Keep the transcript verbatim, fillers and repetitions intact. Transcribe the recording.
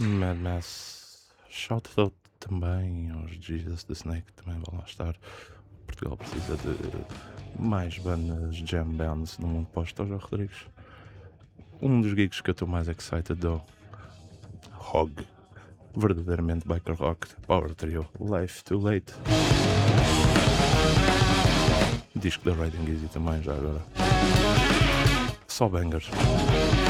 Mad Mass, Shoutout também aos Jesus the Snake, também vão lá estar. Portugal precisa de mais bandas jam bands no mundo pós Jorge Rodrigues. Um dos gigs que eu estou mais excited do Hog, verdadeiramente biker rock, Power Trio, Life Too Late. Disco da Riding Easy também já agora. Só bangers.